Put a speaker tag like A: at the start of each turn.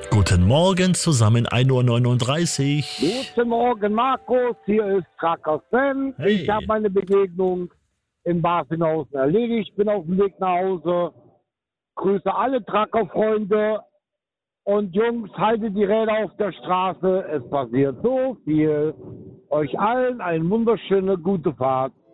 A: Guten Morgen zusammen, 1:39 Uhr.
B: Guten Morgen, Markus. Hier ist Tracker Sven.
A: Hey.
B: Ich habe meine Begegnung in Barfinhausen erledigt. Bin auf dem Weg nach Hause. Grüße alle Tracker-Freunde. Und Jungs, haltet die Räder auf der Straße. Es passiert so viel. Euch allen eine wunderschöne, gute Fahrt.